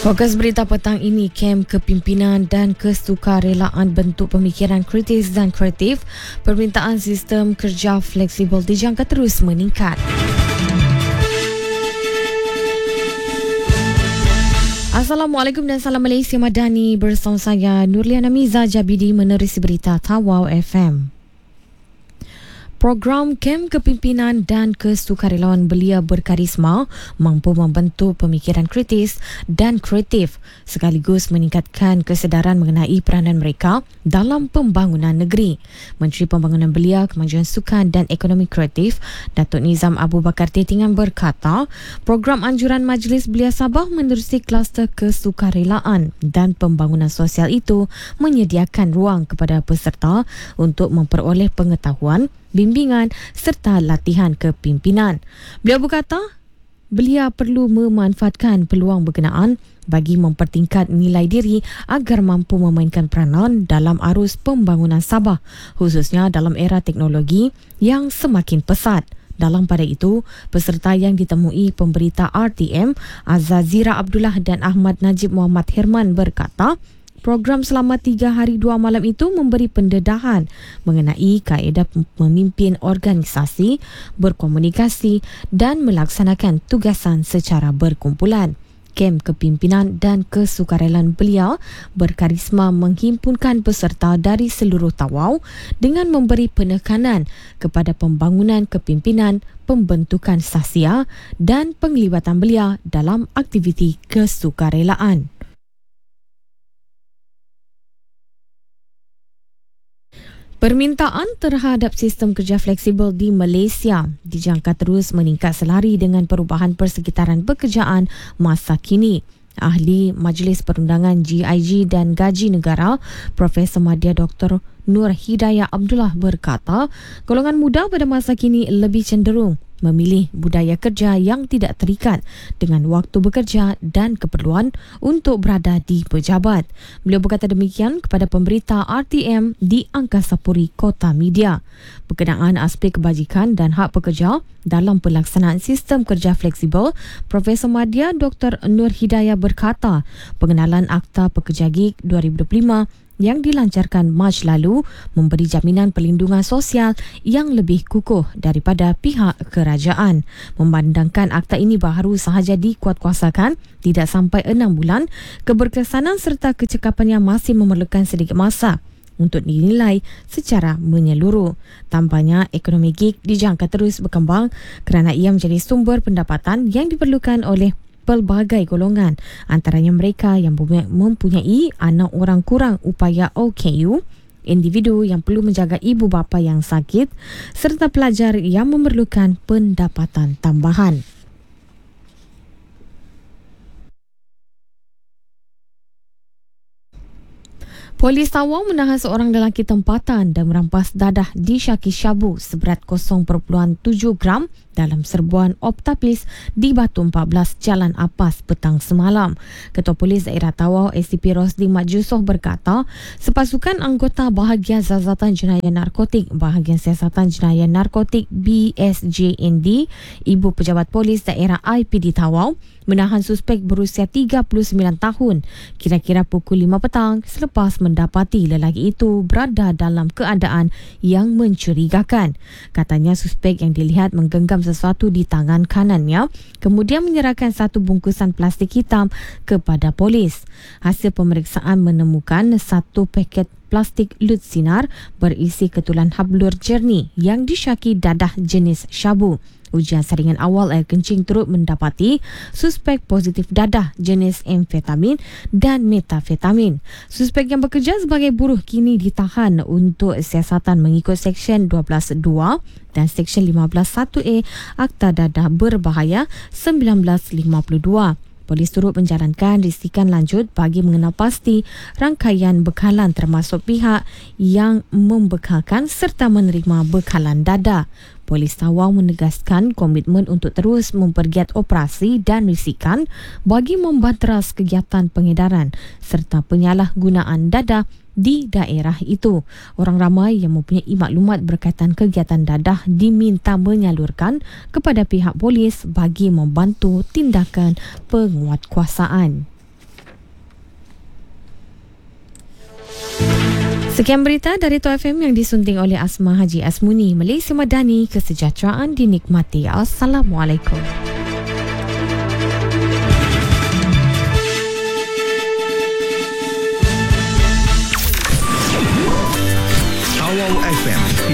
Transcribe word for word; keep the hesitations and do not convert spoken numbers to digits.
Fokus berita petang ini, kem kepimpinan dan kesukarelaan bentuk pemikiran kritis dan kreatif, permintaan sistem kerja fleksibel dijangka terus meningkat. Assalamualaikum dan salam Malaysia Madani, bersama saya Nurliana Miza Jabidi menerusi berita Tawau F M. Program Kem Kepimpinan dan Kesukarelawan Belia Berkarisma mampu membentuk pemikiran kritis dan kreatif sekaligus meningkatkan kesedaran mengenai peranan mereka dalam pembangunan negeri. Menteri Pembangunan Belia, Kemajuan Sukan dan Ekonomi Kreatif, Datuk Nizam Abu Bakar Tetingan berkata, program anjuran Majlis Belia Sabah menerusi kluster kesukarelaan dan pembangunan sosial itu menyediakan ruang kepada peserta untuk memperoleh pengetahuan, bimbingan serta latihan kepimpinan. Beliau berkata, belia perlu memanfaatkan peluang berkenaan bagi mempertingkat nilai diri agar mampu memainkan peranan dalam arus pembangunan Sabah, khususnya dalam era teknologi yang semakin pesat. Dalam pada itu, peserta yang ditemui pemberita R T M, Azazira Abdullah dan Ahmad Najib Muhammad Herman berkata, program selama tiga hari dua malam itu memberi pendedahan mengenai kaedah memimpin organisasi, berkomunikasi dan melaksanakan tugasan secara berkumpulan. Kem Kepimpinan dan Kesukarelaan Belia Berkarisma menghimpunkan peserta dari seluruh Tawau dengan memberi penekanan kepada pembangunan kepimpinan, pembentukan sasia dan penglibatan belia dalam aktiviti kesukarelaan. Permintaan terhadap sistem kerja fleksibel di Malaysia dijangka terus meningkat selari dengan perubahan persekitaran pekerjaan masa kini. Ahli Majlis Perundangan G I G dan Gaji Negara, Profesor Madya Doktor Nur Hidayah Abdullah berkata, golongan muda pada masa kini lebih cenderung memilih budaya kerja yang tidak terikat dengan waktu bekerja dan keperluan untuk berada di pejabat. Beliau berkata demikian kepada pemberita R T M di Angkasa Puri Kota Media. Berkenaan aspek kebajikan dan hak pekerja dalam pelaksanaan sistem kerja fleksibel, Profesor Madya Doktor Nur Hidayah berkata, pengenalan Akta Pekerja Gig dua ribu dua puluh lima yang dilancarkan Mac lalu memberi jaminan perlindungan sosial yang lebih kukuh daripada pihak kerajaan. Memandangkan akta ini baru sahaja dikuatkuasakan tidak sampai enam bulan, keberkesanan serta kecekapannya masih memerlukan sedikit masa untuk dinilai secara menyeluruh. Tampaknya ekonomi gig dijangka terus berkembang kerana ia menjadi sumber pendapatan yang diperlukan oleh pelbagai golongan, antaranya mereka yang mempunyai anak orang kurang upaya O K U, individu yang perlu menjaga ibu bapa yang sakit, serta pelajar yang memerlukan pendapatan tambahan. Polis Tawau menahan seorang lelaki tempatan dan merampas dadah disyaki syabu seberat kosong perpuluhan tujuh gram dalam serbuan Optapis di Batu empat belas Jalan Apas petang semalam. Ketua Polis Daerah Tawau S C P Rosdi Mat Jusoh berkata, sepasukan anggota Bahagian Siasatan Jenayah Narkotik, Bahagian Siasatan Jenayah Narkotik B S J N D, Ibu Pejabat Polis Daerah I P D Tawau menahan suspek berusia tiga puluh sembilan tahun kira-kira pukul lima petang selepas mendapati lelaki itu berada dalam keadaan yang mencurigakan. Katanya suspek yang dilihat menggenggam sesuatu di tangan kanannya kemudian menyerahkan satu bungkusan plastik hitam kepada polis. Hasil pemeriksaan menemukan satu paket plastik lut sinar berisi ketulan hablur jernih yang disyaki dadah jenis syabu. Ujian saringan awal air kencing turut mendapati suspek positif dadah jenis amfetamin dan metafetamin. Suspek yang bekerja sebagai buruh kini ditahan untuk siasatan mengikut Seksyen dua belas dua dan Seksyen lima belas satu A Akta Dadah Berbahaya seribu sembilan ratus lima puluh dua. Polis turut menjalankan risikan lanjut bagi mengenal pasti rangkaian bekalan termasuk pihak yang membekalkan serta menerima bekalan dadah. Polis Tawau menegaskan komitmen untuk terus mempergiat operasi dan risikan bagi membanteras kegiatan pengedaran serta penyalahgunaan dadah di daerah itu. Orang ramai yang mempunyai maklumat berkaitan kegiatan dadah diminta menyalurkan kepada pihak polis bagi membantu tindakan penguatkuasaan. Sekian berita dari Tok F M yang disunting oleh Asma Haji Asmuni. Malaysia Madani, kesejahteraan dinikmati. Assalamualaikum.